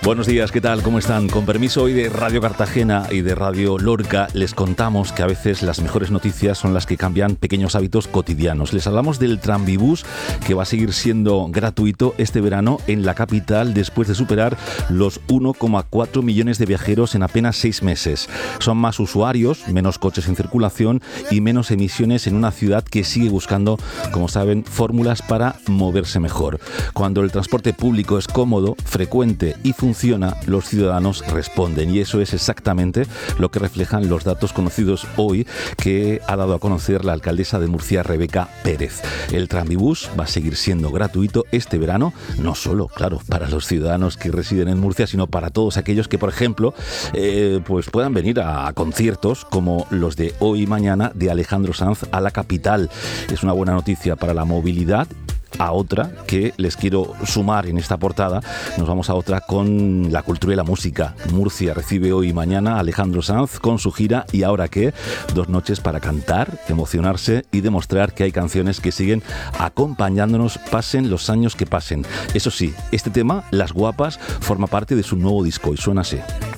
Buenos días, ¿qué tal? ¿Cómo están? Con permiso hoy de Radio Cartagena y de Radio Lorca, les contamos que a veces las mejores noticias son las que cambian pequeños hábitos cotidianos. Les hablamos del tranvibús, que va a seguir siendo gratuito este verano en la capital después de superar los 1,4 millones de viajeros en apenas 6 meses. Son más usuarios, menos coches en circulación y menos emisiones en una ciudad que sigue buscando, como saben, fórmulas para moverse mejor. Cuando el transporte público es cómodo, frecuente y funciona, los ciudadanos responden, y eso es exactamente lo que reflejan los datos conocidos hoy que ha dado a conocer la alcaldesa de Murcia, Rebeca Pérez. El tranvibús va a seguir siendo gratuito este verano, no solo, claro, para los ciudadanos que residen en Murcia, sino para todos aquellos que, por ejemplo, pues puedan venir a conciertos como los de hoy y mañana de Alejandro Sanz a la capital. Es una buena noticia para la movilidad. A otra que les quiero sumar en esta portada, nos vamos a otra con la cultura y la música. Murcia recibe hoy y mañana a Alejandro Sanz con su gira ¿Y ahora qué? 2 noches para cantar, emocionarse y demostrar que hay canciones que siguen acompañándonos, pasen los años que pasen. Eso sí, este tema, Las Guapas, forma parte de su nuevo disco y suena así.